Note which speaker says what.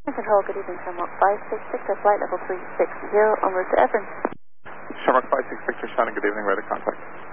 Speaker 1: Control, good evening, Shamrock 566, flight level 360, en route to Everett.
Speaker 2: Shamrock 566, Shannon, good evening, ready to contact.